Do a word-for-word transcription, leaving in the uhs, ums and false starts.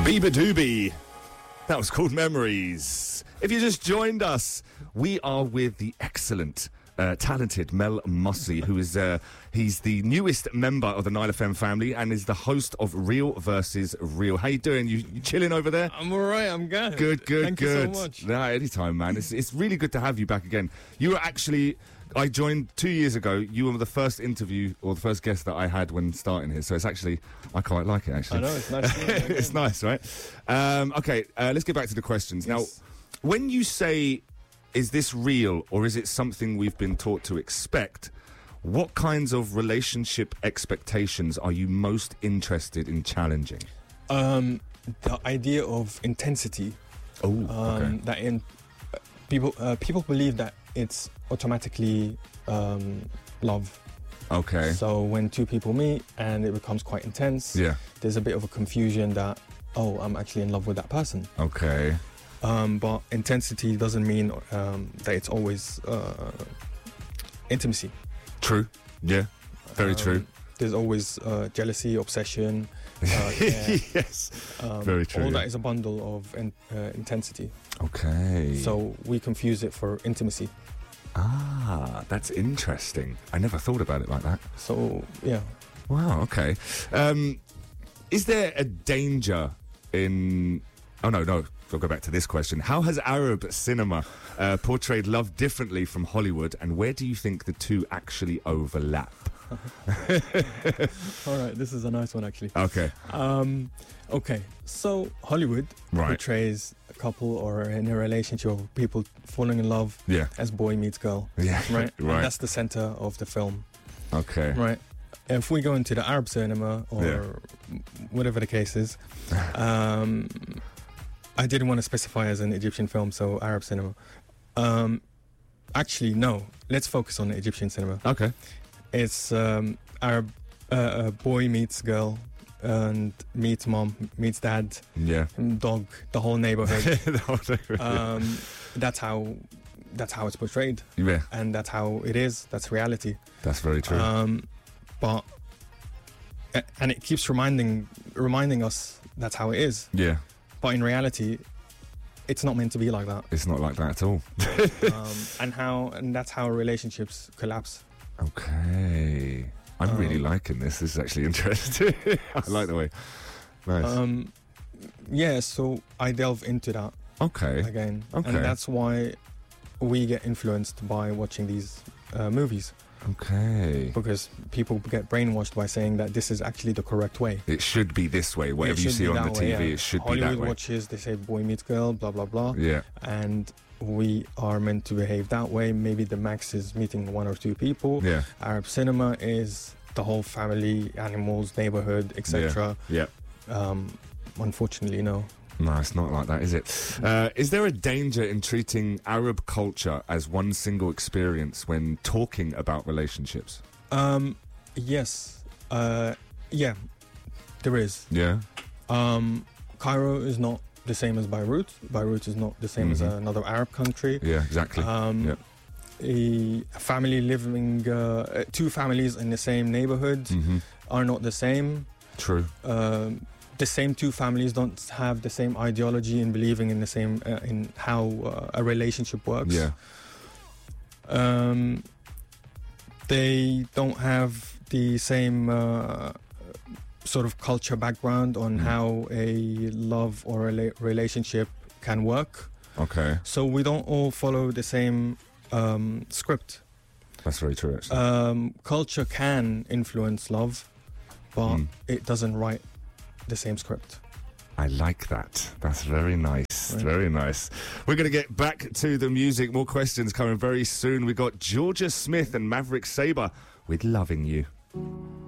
Biba Doobie. That was called Memories. If you just joined us, we are with the excellent, uh, talented Mel Mossy, who is uh, he's the newest member of the Nile F M family and is the host of Real versus Real. How you doing? You, you chilling over there? I'm all right. I'm good. Good, good, Thank good. you so much. Nah, anytime, man. It's it's really good to have you back again. You were actually. I joined two years ago. You were the first interview or the first guest that I had when starting here. So it's actually, I quite like it, actually. I know, it's nice. To It's nice, right? Um, okay, uh, let's get back to the questions. Yes. Now, when you say, is this real or is it something we've been taught to expect, what kinds of relationship expectations are you most interested in challenging? Um, the idea of intensity. Oh, Um, okay. That in uh, people uh, people believe that it's automatically um, love. Okay. So when two people meet and it becomes quite intense, Yeah. there's a bit of a confusion that, oh, I'm actually in love with that person. Okay. Um, but intensity doesn't mean um, that it's always uh, intimacy. True. Yeah. Very Um, true. There's always uh, jealousy, obsession. Uh, yeah. Yes. Um, Very true, All yeah. that is a bundle of in, uh, intensity. Okay. So we confuse it for intimacy. Ah, that's interesting. I never thought about it like that. So yeah, Wow, okay. Um, is there a danger in... Oh, no, no. I'll go back to this question. How has Arab cinema uh, portrayed love differently from Hollywood, and where do you think the two actually overlap? all right. This is a nice one, actually. Okay. Um, okay, so Hollywood Right. portrays a couple or in a relationship of people falling in love Yeah. as boy meets girl, Yeah. right? And Right. that's the center of the film, Okay. right? If we go into the Arab cinema or Yeah. whatever the case is, um, I didn't want to specify as an Egyptian film, so Arab cinema. Um, actually, no. Let's focus on the Egyptian cinema. Okay. It's um, Arab uh, uh, boy meets girl and meets mom, meets dad, Yeah. dog, the whole neighborhood. yeah. um, that's how that's how it's portrayed, Yeah, and that's how it is. That's reality. that's very true. Um, but a- and it keeps reminding reminding us that's how it is. yeah, But in reality, it's not meant to be like that. it's not like that at all. um, and how and that's how relationships collapse. Okay. I'm really Um, liking this. This is actually interesting. I like the way. Nice. Um, yeah, so I delve into that okay. again, Okay. and that's why we get influenced by watching these uh, movies, Okay. because people get brainwashed by saying that this is actually the correct way. It should be this way. Whatever It you should see be on the that T V, way, yeah. it should Hollywood be that way. watches, they say boy meets girl, blah blah blah, Yeah. and we are meant to behave that way. Maybe the max is meeting one or two people. Yeah. Arab cinema is the whole family, animals, neighborhood, et cetera. Yeah. Um, unfortunately, no. No, it's not like that, is it? Uh, is there a danger in treating Arab culture as one single experience when talking about relationships? Um, yes. Uh, yeah, there is. Yeah. Um, Cairo is not the same as Beirut. Beirut is not the same as Mhm. another Arab country. Yeah, exactly. Um, Yeah. a family living, uh, two families in the same neighborhood hmm are not the same. True. Um, the same two families don't have the same ideology and believing in the same uh, in how uh, a relationship works. Yeah. Um, they don't have the same uh, sort of culture background on Mm. how a love or a rela- relationship can work. Okay. So we don't all follow the same um, script. That's very true, actually. Um, culture can influence love, but Mm. it doesn't write the same script. I like that. That's very nice. Right. Very nice. We're going to get back to the music. More questions coming very soon. We got Georgia Smith and Maverick Sabre with Loving You.